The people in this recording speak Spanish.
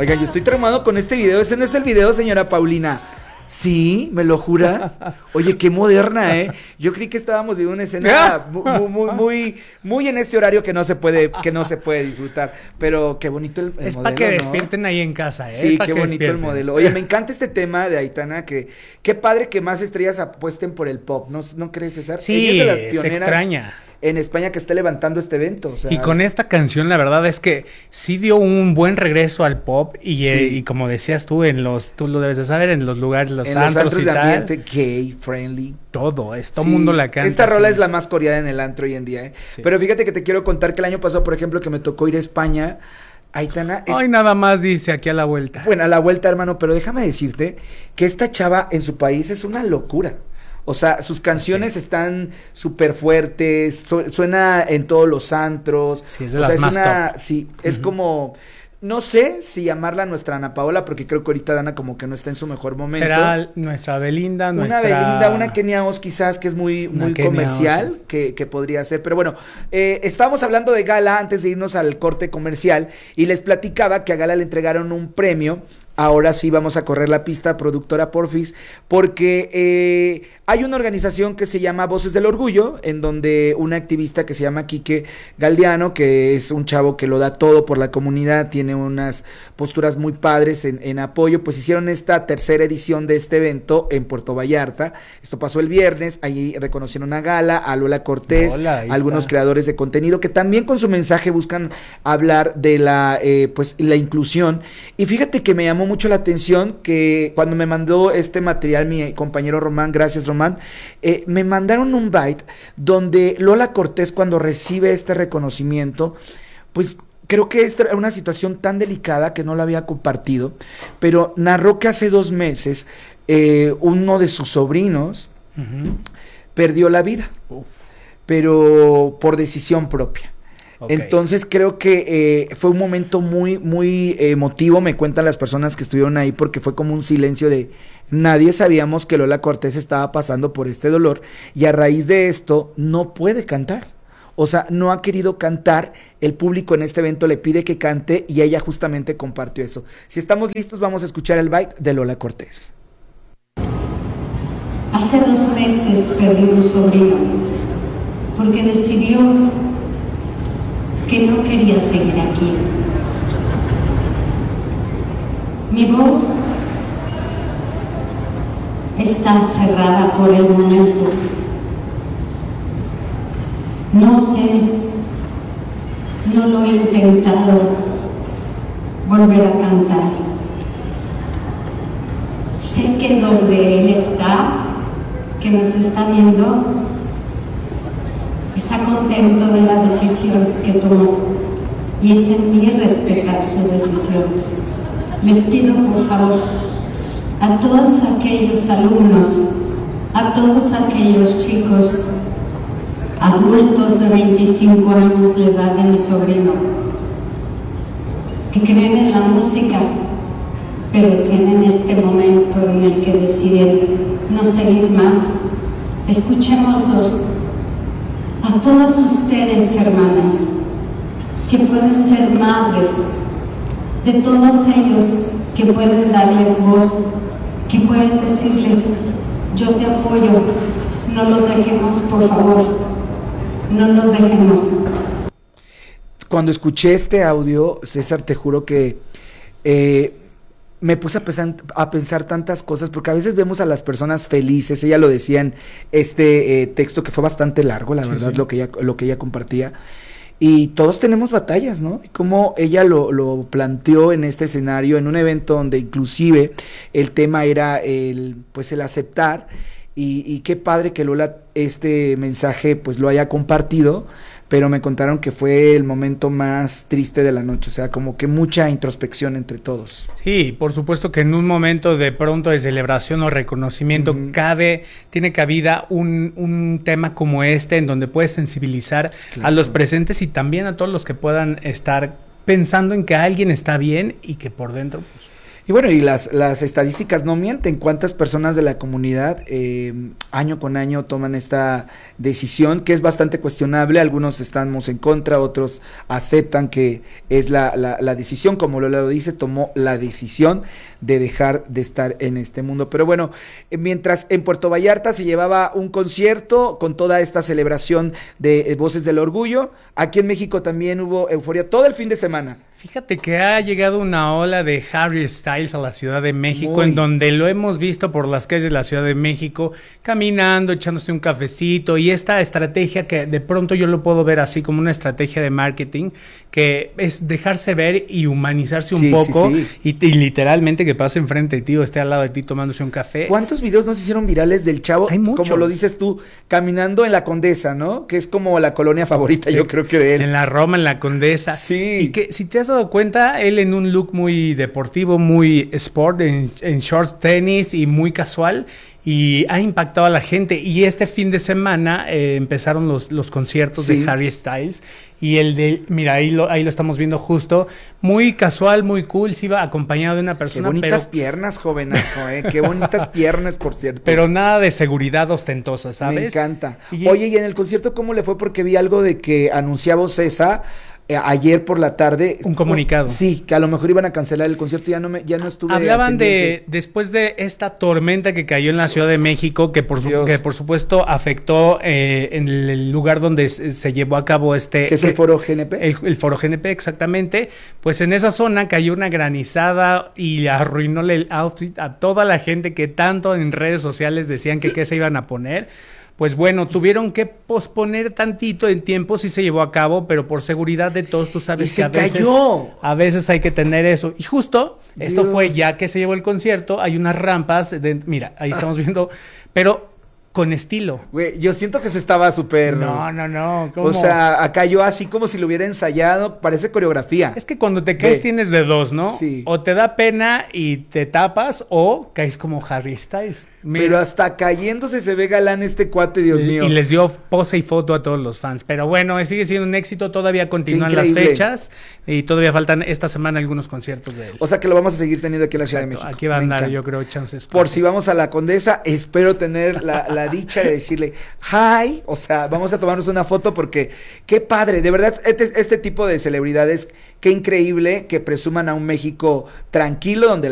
Oiga, yo estoy traumado con este video. Ese no es el video, señora Paulina. Sí, ¿me lo juras? Oye, qué moderna, ¿eh? Yo creí que estábamos viendo una escena muy en este horario que no se puede disfrutar. Pero qué bonito el es modelo, para que ¿no? despierten ahí en casa, ¿eh? Sí, qué bonito el modelo. Oye, me encanta este tema de Aitana, que qué padre que más estrellas apuesten por el pop, ¿no crees, César? Sí, Ella es de las pioneras se extraña. En España que esté levantando este evento. O sea, y con esta canción la verdad es que sí dio un buen regreso al pop y, sí. Y como decías tú, tú lo debes de saber, en los lugares, los antros y de tal, ambiente gay, friendly. todo el mundo la canta. Esta rola es la más coreada en el antro hoy en día, ¿eh? Sí. Pero fíjate que te quiero contar que el año pasado, por ejemplo, que me tocó ir a España, Aitana... Hoy nada más dice aquí a la vuelta. Bueno, a la vuelta, hermano, pero déjame decirte que esta chava en su país es una locura. O sea, sus canciones están súper fuertes, suena en todos los antros. Sí, es de las más top. Sí, es como, no sé si llamarla nuestra Ana Paola, porque creo que ahorita Dana como que no está en su mejor momento. Será nuestra Belinda, una Kenia Os quizás, que es muy comercial, que podría ser. Pero bueno, estábamos hablando de Gala antes de irnos al corte comercial, y les platicaba que a Gala le entregaron un premio. Ahora sí vamos a correr la pista, productora Porfis, porque hay una organización que se llama Voces del Orgullo, en donde una activista que se llama Quique Galdiano, que es un chavo que lo da todo por la comunidad, tiene unas posturas muy padres en apoyo, pues hicieron esta tercera edición de este evento en Puerto Vallarta. Esto pasó el viernes, ahí reconocieron a Gala, a Lola Cortés, algunos creadores de contenido que también con su mensaje buscan hablar de la inclusión. Y fíjate que me llamó mucho la atención que cuando me mandó este material mi compañero Román, gracias Román, me mandaron un byte donde Lola Cortés, cuando recibe este reconocimiento, pues creo que esta era una situación tan delicada que no la había compartido, pero narró que hace 2 meses uno de sus sobrinos perdió la vida, pero por decisión propia. Okay. Entonces creo que fue un momento muy emotivo, me cuentan las personas que estuvieron ahí, porque fue como un silencio de nadie sabíamos que Lola Cortés estaba pasando por este dolor, y a raíz de esto no puede cantar, o sea, no ha querido cantar, el público en este evento le pide que cante y ella justamente compartió eso. Si estamos listos, vamos a escuchar el byte de Lola Cortés. Hace 2 meses perdí un sobrino porque decidió que no quería seguir aquí. Mi voz está cerrada por el momento. No sé, no lo he intentado volver a cantar. Sé que donde él está, que nos está viendo, está contento de la decisión que tomó, y es en mí respetar su decisión. Les pido por favor a todos aquellos alumnos, a todos aquellos chicos, adultos de 25 años de edad de mi sobrino, que creen en la música, pero tienen este momento en el que deciden no seguir más. Escuchémoslos. A todas ustedes, hermanas, que pueden ser madres, de todos ellos que pueden darles voz, que pueden decirles, yo te apoyo, no los dejemos, por favor, no los dejemos. Cuando escuché este audio, César, te juro que me puse a pensar tantas cosas, porque a veces vemos a las personas felices. Ella lo decía en este texto que fue bastante largo, la verdad, sí. Lo que ella compartía, y todos tenemos batallas, ¿no? Como ella lo planteó en este escenario, en un evento donde inclusive el tema era el aceptar, y qué padre que Lola este mensaje pues lo haya compartido, pero me contaron que fue el momento más triste de la noche, o sea, como que mucha introspección entre todos. Sí, por supuesto que en un momento de pronto de celebración o reconocimiento tiene cabida un tema como este, en donde puedes sensibilizar a los presentes y también a todos los que puedan estar pensando en que alguien está bien y que por dentro pues Y bueno, y las estadísticas no mienten. ¿Cuántas personas de la comunidad año con año toman esta decisión, que es bastante cuestionable? Algunos estamos en contra, otros aceptan que es la decisión, como Lola lo dice, tomó la decisión de dejar de estar en este mundo. Pero bueno, mientras en Puerto Vallarta se llevaba un concierto con toda esta celebración de Voces del Orgullo, aquí en México también hubo euforia todo el fin de semana. Fíjate que ha llegado una ola de Harry Styles a la Ciudad de México, en donde lo hemos visto por las calles de la Ciudad de México, caminando, echándose un cafecito, y esta estrategia que de pronto yo lo puedo ver así como una estrategia de marketing, que es dejarse ver y humanizarse un poco, y literalmente que pase enfrente de ti o esté al lado de ti tomándose un café. ¿Cuántos videos nos hicieron virales del chavo? Hay muchos. Como lo dices tú, caminando en la Condesa, ¿no? Que es como la colonia favorita, yo creo que de él. En la Roma, en la Condesa. Sí. Y que si te has dado cuenta, él en un look muy deportivo, muy sport, en shorts, tenis y muy casual, y ha impactado a la gente. Y este fin de semana empezaron los conciertos de Harry Styles, y el de, mira, ahí lo estamos viendo justo, muy casual, muy cool, se iba acompañado de una persona. Qué bonitas piernas, jovenazo, qué bonitas piernas, por cierto. Pero nada de seguridad ostentosa, ¿sabes? Me encanta. Oye, y en el concierto, ¿cómo le fue? Porque vi algo de que anunciaba Ocesa ayer por la tarde. Un comunicado. Sí, que a lo mejor iban a cancelar el concierto, ya no estuve. Hablaban después de esta tormenta que cayó en la Ciudad de México, que por supuesto afectó en el lugar donde se llevó a cabo ¿Qué es el Foro GNP? El Foro GNP, exactamente. Pues en esa zona cayó una granizada y arruinó el outfit a toda la gente que tanto en redes sociales decían que qué se iban a poner. Pues bueno, tuvieron que posponer tantito en tiempo, sí se llevó a cabo, pero por seguridad de todos, tú sabes que a veces hay que tener eso. Y justo, esto fue ya que se llevó el concierto, hay unas rampas, mira, ahí estamos viendo, pero con estilo. Güey, yo siento que se estaba súper... No. ¿Cómo? O sea, cayó así como si lo hubiera ensayado, parece coreografía. Es que cuando te caes tienes de dos, ¿no? Sí. O te da pena y te tapas, o caes como Harry Styles. Mira. Pero hasta cayéndose se ve galán este cuate, Dios mío. Y les dio pose y foto a todos los fans. Pero bueno, sigue siendo un éxito, todavía continúan las fechas y todavía faltan esta semana algunos conciertos de él. O sea que lo vamos a seguir teniendo aquí en la Ciudad de México. Aquí va a andar, yo creo, chances. Por si vamos a la Condesa, espero tener la dicha de decirle hi, o sea, vamos a tomarnos una foto porque qué padre, de verdad, este tipo de celebridades, qué increíble que presuman a un México tranquilo, donde